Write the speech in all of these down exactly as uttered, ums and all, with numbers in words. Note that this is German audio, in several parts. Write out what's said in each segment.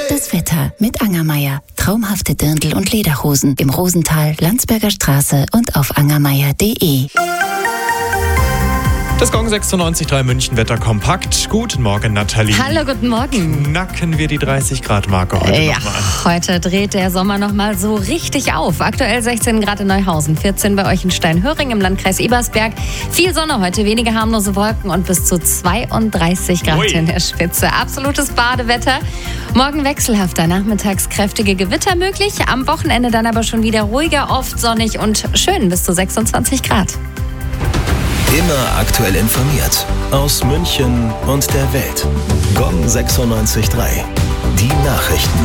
Das Wetter mit Angermeier. Traumhafte Dirndl und Lederhosen im Rosental, Landsberger Straße und auf angermeier punkt de. Das Gong sechsundneunzig Komma drei München Wetter kompakt. Guten Morgen, Nathalie. Hallo, guten Morgen. Knacken wir die dreißig Grad Marke heute ja, nochmal. Heute dreht der Sommer nochmal so richtig auf. Aktuell sechzehn Grad in Neuhausen, vierzehn bei euch in Steinhöring im Landkreis Ebersberg. Viel Sonne heute, wenige harmlose Wolken und bis zu zweiunddreißig Grad Ui. In der Spitze. Absolutes Badewetter. Morgen wechselhafter, nachmittags kräftige Gewitter möglich. Am Wochenende dann aber schon wieder ruhiger, oft sonnig und schön bis zu sechsundzwanzig Grad. Immer aktuell informiert. Aus München und der Welt. Gong sechsundneunzig Komma drei. Die Nachrichten.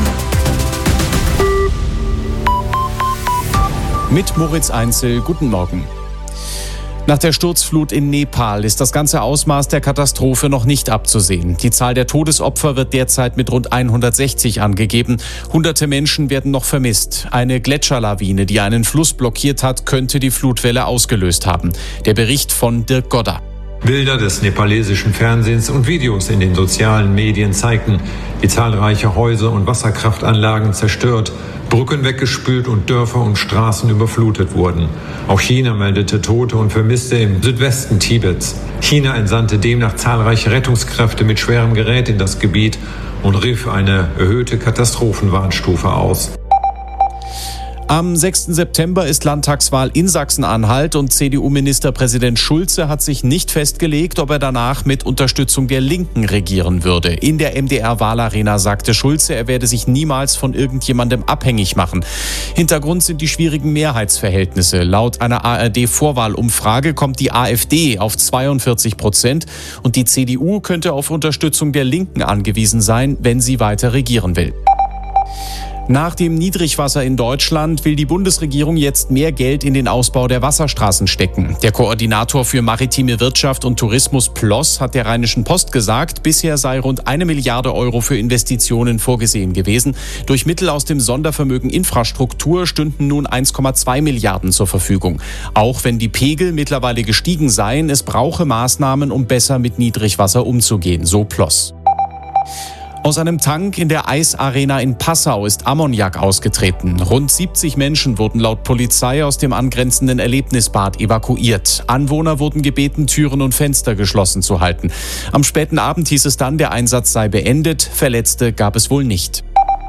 Mit Moritz Einzel, guten Morgen. Nach der Sturzflut in Nepal ist das ganze Ausmaß der Katastrophe noch nicht abzusehen. Die Zahl der Todesopfer wird derzeit mit rund hundertsechzig angegeben. Hunderte Menschen werden noch vermisst. Eine Gletscherlawine, die einen Fluss blockiert hat, könnte die Flutwelle ausgelöst haben. Der Bericht von Dirk Godder. Bilder des nepalesischen Fernsehens und Videos in den sozialen Medien zeigten, wie zahlreiche Häuser und Wasserkraftanlagen zerstört, Brücken weggespült und Dörfer und Straßen überflutet wurden. Auch China meldete Tote und Vermisste im Südwesten Tibets. China entsandte demnach zahlreiche Rettungskräfte mit schwerem Gerät in das Gebiet und rief eine erhöhte Katastrophenwarnstufe aus. Am sechsten September ist Landtagswahl in Sachsen-Anhalt und C D U-Ministerpräsident Schulze hat sich nicht festgelegt, ob er danach mit Unterstützung der Linken regieren würde. In der M D R-Wahlarena sagte Schulze, er werde sich niemals von irgendjemandem abhängig machen. Hintergrund sind die schwierigen Mehrheitsverhältnisse. Laut einer A R D-Vorwahlumfrage kommt die AfD auf zweiundvierzig Prozent und die C D U könnte auf Unterstützung der Linken angewiesen sein, wenn sie weiter regieren will. Nach dem Niedrigwasser in Deutschland will die Bundesregierung jetzt mehr Geld in den Ausbau der Wasserstraßen stecken. Der Koordinator für maritime Wirtschaft und Tourismus Ploss hat der Rheinischen Post gesagt, bisher sei rund eine Milliarde Euro für Investitionen vorgesehen gewesen. Durch Mittel aus dem Sondervermögen Infrastruktur stünden nun eins Komma zwei Milliarden zur Verfügung. Auch wenn die Pegel mittlerweile gestiegen seien, es brauche Maßnahmen, um besser mit Niedrigwasser umzugehen, so Ploss. Aus einem Tank in der Eisarena in Passau ist Ammoniak ausgetreten. Rund siebzig Menschen wurden laut Polizei aus dem angrenzenden Erlebnisbad evakuiert. Anwohner wurden gebeten, Türen und Fenster geschlossen zu halten. Am späten Abend hieß es dann, der Einsatz sei beendet. Verletzte gab es wohl nicht.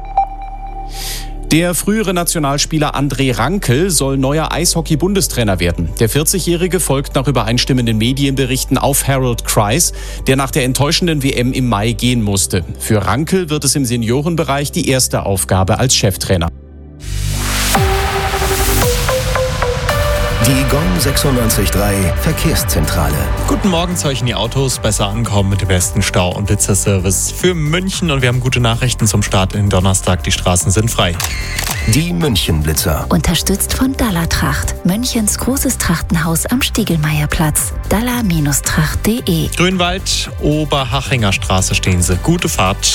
Der frühere Nationalspieler André Rankel soll neuer Eishockey-Bundestrainer werden. Der vierzigjährige folgt nach übereinstimmenden Medienberichten auf Harold Kreis, der nach der enttäuschenden W M im Mai gehen musste. Für Rankel wird es im Seniorenbereich die erste Aufgabe als Cheftrainer. Die Gong sechsundneunzig Komma drei Verkehrszentrale. Guten Morgen zu euch in die Autos. Besser ankommen mit dem besten Stau- und Blitzerservice für München. Und wir haben gute Nachrichten zum Start in den Donnerstag. Die Straßen sind frei. Die München-Blitzer. Unterstützt von Dallertracht. Münchens großes Trachtenhaus am Stiegelmeierplatz. daller Tracht punkt de. Grünwald, Oberhachinger Straße stehen sie. Gute Fahrt.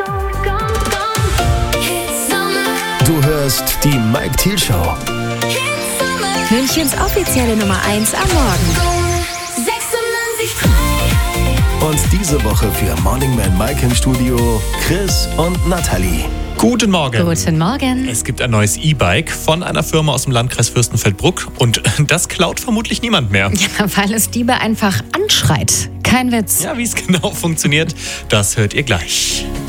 Du hörst die Mike Thiel Show. Münchens offizielle Nummer eins am Morgen. Und diese Woche für Morning Man Mike im Studio Chris und Nathalie. Guten Morgen. Guten Morgen. Es gibt ein neues E-Bike von einer Firma aus dem Landkreis Fürstenfeldbruck und das klaut vermutlich niemand mehr. Ja, weil es Diebe einfach anschreit. Kein Witz. Ja, wie es genau funktioniert, das hört ihr gleich.